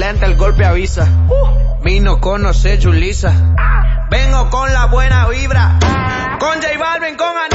siente el golpe avisa. Vino conoce Julissa. Vengo con la buena vibra. Con J Balvin, con